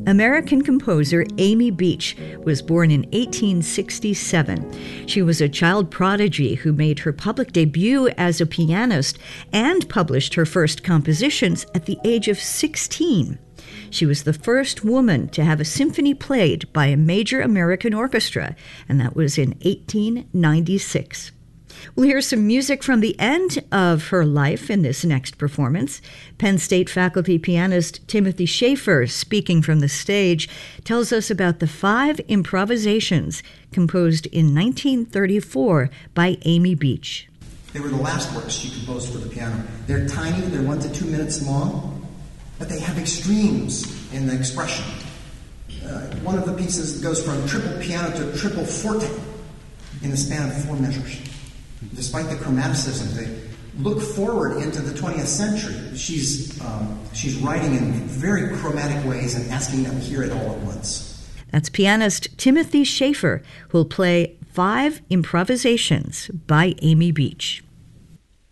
American composer Amy Beach was born in 1867. She was a child prodigy who made her public debut as a pianist and published her first compositions at the age of 16. She was the first woman to have a symphony played by a major American orchestra, and that was in 1896. We'll hear some music from the end of her life in this next performance. Penn State faculty pianist Timothy Schaefer, speaking from the stage, tells us about the 5 improvisations composed in 1934 by Amy Beach. They were the last works she composed for the piano. They're tiny, they're 1 to 2 minutes long, but they have extremes in the expression. One of the pieces goes from triple piano to triple forte in the span of 4 measures. Despite the chromaticism, they look forward into the 20th century. She's writing in very chromatic ways and asking them to hear it all at once. That's pianist Timothy Schaefer, who'll play 5 improvisations by Amy Beach.